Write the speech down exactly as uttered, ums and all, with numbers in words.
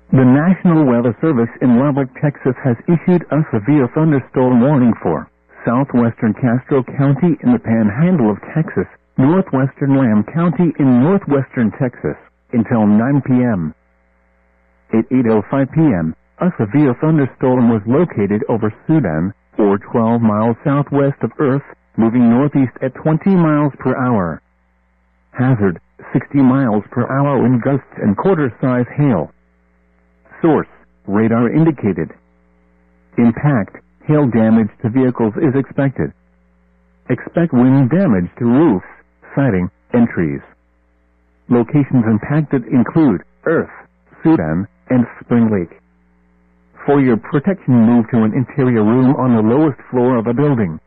The National Weather Service in Lubbock, Texas has issued a severe thunderstorm warning for southwestern Castro County in the Panhandle of Texas, northwestern Lamb County in northwestern Texas, until nine p m At eight oh five p m, a severe thunderstorm was located over Sudan, or twelve miles southwest of Earth, moving northeast at twenty miles per hour. Hazard, sixty miles per hour in gusts and quarter-size hail. Source, radar indicated. Impact, hail damage to vehicles is expected. Expect wind damage to roofs, siding, and trees. Locations impacted include Earth, Sudan, and Spring Lake. For your protection, move to an interior room on the lowest floor of a building.